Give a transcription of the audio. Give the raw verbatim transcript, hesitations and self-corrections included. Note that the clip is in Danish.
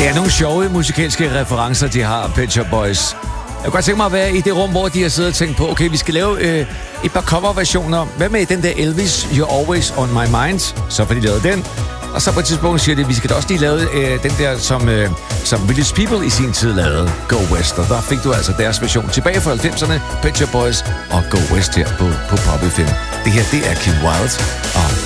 Det er nogle sjove musikalske referencer, de har, Pet Shop Boys. Jeg kunne godt tænke mig at være i det rum, hvor de har siddet og tænkt på, okay, vi skal lave øh, et par coverversioner. Hvad med den der Elvis, You're Always On My Mind? Så får de lavet den. Og så på et tidspunkt siger de, at vi skal da også lige lave øh, den der, som, øh, som Village People i sin tid lavede, Go West. Og der fik du altså deres version tilbage fra halvfemserne, Pet Shop Boys og Go West her på, på Pop F M. Det her, det er Kim Wilde og